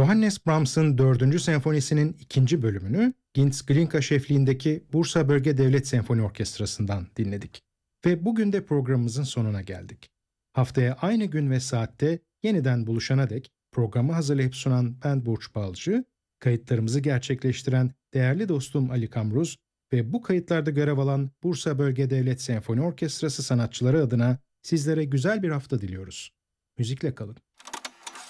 Johannes Brahms'ın 4. senfonisinin 2. bölümünü Gintz Glinka şefliğindeki Bursa Bölge Devlet Senfoni Orkestrası'ndan dinledik. Ve bugün de programımızın sonuna geldik. Haftaya aynı gün ve saatte yeniden buluşana dek programı hazırlayıp sunan ben Burç Balcı, kayıtlarımızı gerçekleştiren değerli dostum Ali Kamruz ve bu kayıtlarda görev alan Bursa Bölge Devlet Senfoni Orkestrası sanatçıları adına sizlere güzel bir hafta diliyoruz. Müzikle kalın.